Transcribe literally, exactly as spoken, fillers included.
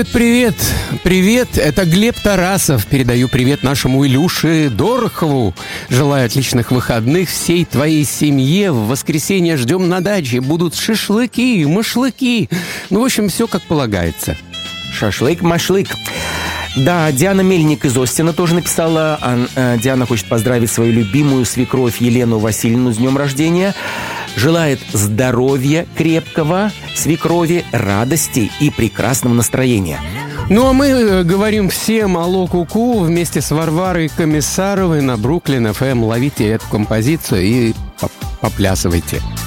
Привет, привет, это Глеб Тарасов. Передаю привет нашему Илюше Дорохову. Желаю отличных выходных всей твоей семье. В воскресенье ждем на даче. Будут шашлыки, машлыки. Ну, в общем, все как полагается. Шашлык-машлык. Да, Диана Мельник из Остина тоже написала. А, Диана хочет поздравить свою любимую свекровь Елену Васильевну с днем рождения. Желает здоровья крепкого, свекрови, радости и прекрасного настроения. Ну, а мы говорим всем алло, ку-ку вместе с Варварой Комиссаровой на Бруклин эф эм. Ловите эту композицию и поплясывайте.